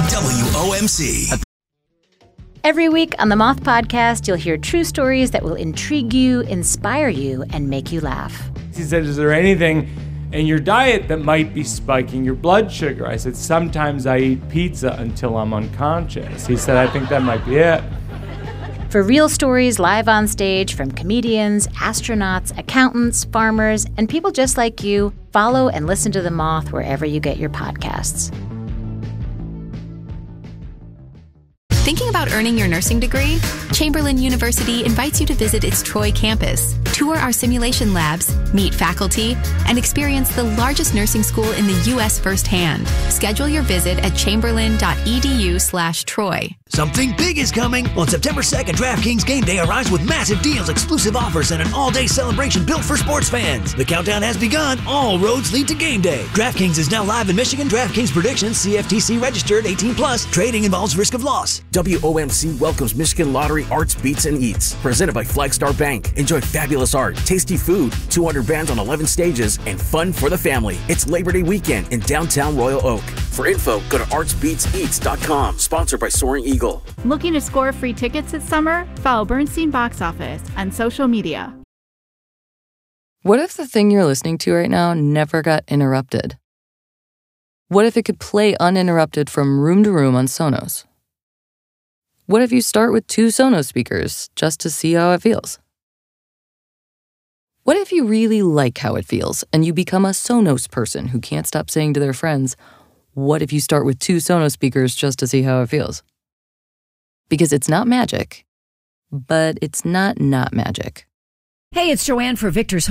WOMC. Every week on the Moth Podcast, you'll hear true stories that will intrigue you, inspire you, and make you laugh. He said, is there anything in your diet that might be spiking your blood sugar? I said, sometimes I eat pizza until I'm unconscious. He said, I think that might be it. For real stories live on stage from comedians, astronauts, accountants, farmers, and people just like you, follow and listen to The Moth wherever you get your podcasts. Thinking about earning your nursing degree? Chamberlain University invites you to visit its Troy campus, tour our simulation labs, meet faculty, and experience the largest nursing school in the U.S. firsthand. Schedule your visit at chamberlain.edu/Troy. Something big is coming. On September 2nd, DraftKings Game Day arrives with massive deals, exclusive offers, and an all-day celebration built for sports fans. The countdown has begun. All roads lead to Game Day. DraftKings is now live in Michigan. DraftKings predictions, CFTC registered, 18+. Trading involves risk of loss. WOMC welcomes Michigan Lottery Arts, Beats, and Eats. Presented by Flagstar Bank. Enjoy fabulous art, tasty food, 200 bands on 11 stages, and fun for the family. It's Labor Day weekend in downtown Royal Oak. For info, go to artsbeatseats.com. Sponsored by Soaring Eagle. Looking to score free tickets this summer? Follow Bernstein Box Office on social media. What if the thing you're listening to right now never got interrupted? What if it could play uninterrupted from room to room on Sonos? What if you start with 2 Sonos speakers just to see how it feels? What if you really like how it feels and you become a Sonos person who can't stop saying to their friends, what if you start with 2 Sonos speakers just to see how it feels? Because it's not magic, but it's not magic. Hey, it's Joanne for Victor's